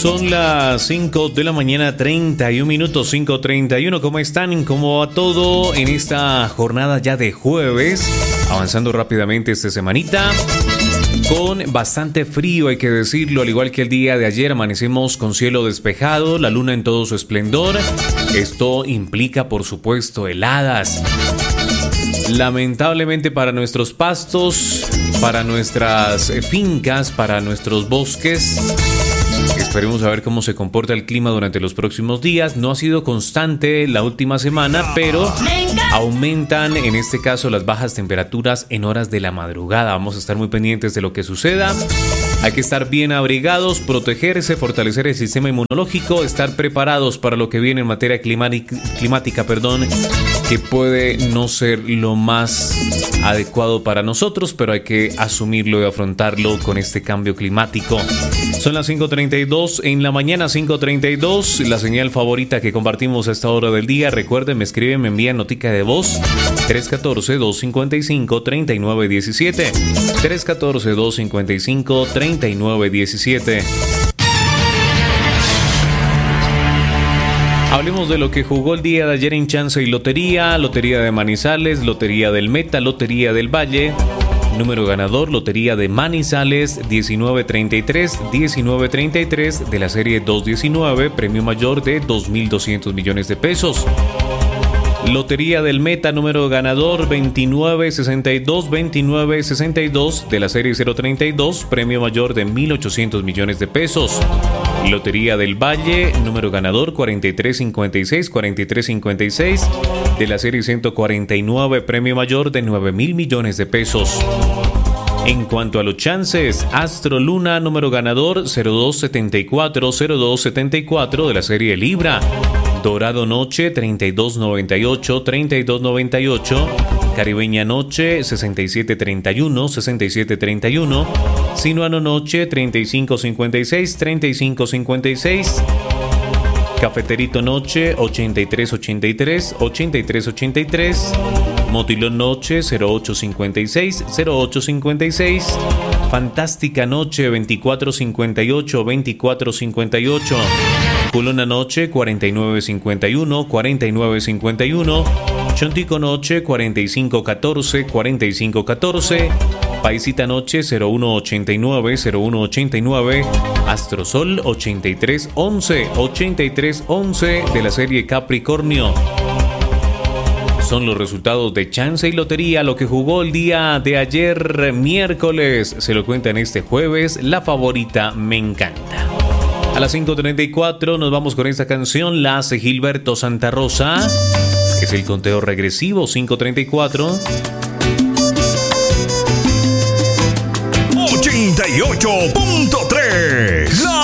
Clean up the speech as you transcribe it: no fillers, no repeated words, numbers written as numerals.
Son las 5 de la mañana, 31 minutos, 5:31. ¿Cómo están? ¿Cómo va todo en esta jornada ya de jueves? Avanzando rápidamente esta semanita, con bastante frío, hay que decirlo, al igual que el día de ayer. Amanecemos con cielo despejado, la luna en todo su esplendor. Esto implica, por supuesto, heladas. Lamentablemente para nuestros pastos, para nuestras fincas, para nuestros bosques. Esperemos a ver cómo se comporta el clima durante los próximos días. No ha sido constante la última semana, pero aumentan en este caso las bajas temperaturas en horas de la madrugada. Vamos a estar muy pendientes de lo que suceda. Hay que estar bien abrigados, protegerse, fortalecer el sistema inmunológico, estar preparados para lo que viene en materia climática, que puede no ser lo más adecuado para nosotros, pero hay que asumirlo y afrontarlo con este cambio climático. Son las 5:32 en la mañana, 5:32, la señal favorita que compartimos a esta hora del día. Recuerden, me escriben, me envían notica de voz, 314-255-3917, 314-255-3917. Hablemos de lo que jugó el día de ayer en Chance y Lotería, Lotería de Manizales, Lotería del Meta, Lotería del Valle. Número ganador, Lotería de Manizales, 1933 de la serie 219, premio mayor de 2.200 millones de pesos. Lotería del Meta, número ganador 2962 de la serie 032, premio mayor de 1.800 millones de pesos. Lotería del Valle, número ganador 4356 de la serie 149, premio mayor de 9.000 millones de pesos. En cuanto a los chances, Astro Luna, número ganador 0274 de la serie Libra. Dorado Noche 3298, Caribeña Noche 6731, Sinuano Noche 3556, Cafeterito Noche 8383, Motilón Noche 0856, Fantástica Noche 2458, Culona Noche 4951, Chontico Noche 4514, Paisita Noche 0189, Astrosol 8311 de la serie Capricornio. Son los resultados de Chance y Lotería, lo que jugó el día de ayer, miércoles. Se lo cuentan este jueves, la favorita me encanta. A las 5:34 nos vamos con esta canción, la hace Gilberto Santa Rosa. Es el conteo regresivo, 5:34. 88.3, la